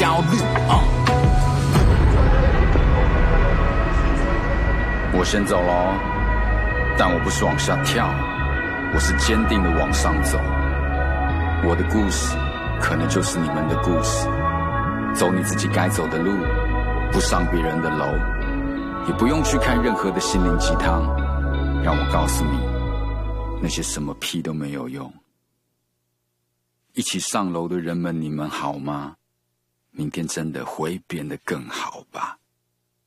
焦虑我先走咯，但我不是往下跳，我是坚定的往上走。我的故事可能就是你们的故事，走你自己该走的路，不上别人的楼，也不用去看任何的心灵鸡汤，让我告诉你，那些什么屁都没有用。一起上楼的人们，你们好吗？明天真的会变得更好吧。